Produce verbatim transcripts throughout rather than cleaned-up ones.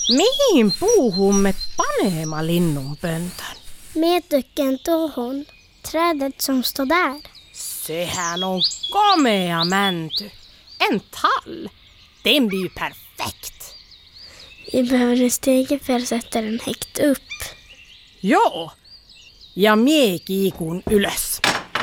Mihin puuhun me panema linnunpöntön? Mie tykkään tuohon. Trädet som står där. Sehän on komea mänty. En tall. Den blir ju perfekt. Vi behöver en stege för att sätta den högt upp. Joo. Ja mie kiikun ylös.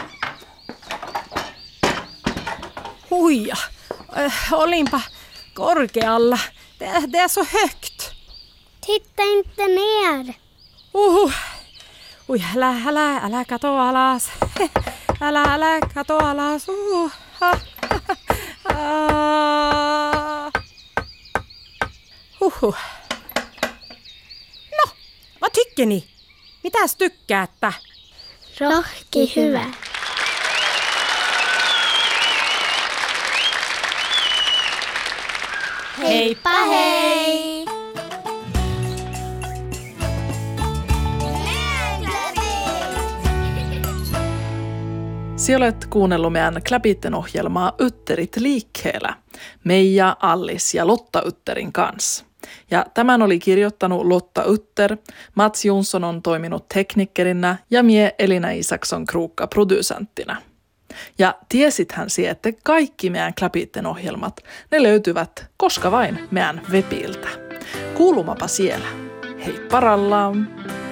Huija. Äh, olinpa korkealla. Det, det är så högt. Titta inte ner. Uhu. Ui, älä, älä, älä kato alas. Älä, älä kato alas. Uh. Huhhuh. No, vad tycker ni? Mitäs tykkäätte? Rohki hyvä. Heippa hei! Sinä olet kuunnellut meidän Kläbitten ohjelmaa Ytterit liikkeellä, Meija, Allis ja Lotta Ytterin kanssa. Ja tämän oli kirjoittanut Lotta Ytter, Mats Jonsson on toiminut teknikkerinä ja mie Elina Isakson Kruukka producenttina. Ja tiesithän sie, että kaikki meidän Kläbitten ohjelmat, ne löytyvät koska vain meidän webiltä. Kuulumapa siellä. Hei parallaan!